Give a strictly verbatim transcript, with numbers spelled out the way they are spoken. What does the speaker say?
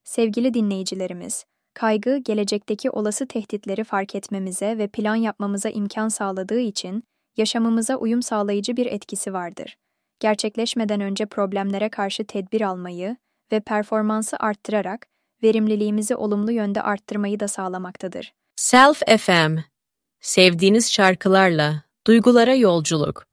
Sevgili dinleyicilerimiz, kaygı gelecekteki olası tehditleri fark etmemize ve plan yapmamıza imkan sağladığı için yaşamımıza uyum sağlayıcı bir etkisi vardır. Gerçekleşmeden önce problemlere karşı tedbir almayı ve performansı arttırarak verimliliğimizi olumlu yönde arttırmayı da sağlamaktadır. Self F M. Sevdiğiniz şarkılarla duygulara yolculuk.